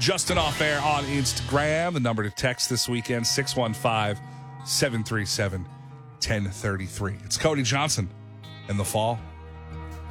Justin Off Air on Instagram. The number to text this weekend, 615-737-1033. It's Cody Johnson in the fall.